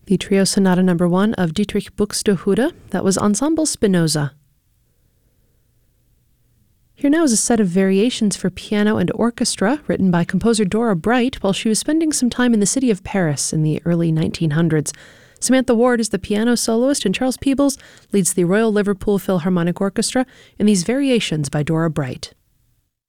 The Trio Sonata No. 1 of Dietrich Buxtehude, that was Ensemble Spinoza. Here now is a set of variations for piano and orchestra written by composer Dora Bright while she was spending some time in the city of Paris in the early 1900s. Samantha Ward is the piano soloist, and Charles Peebles leads the Royal Liverpool Philharmonic Orchestra in these variations by Dora Bright.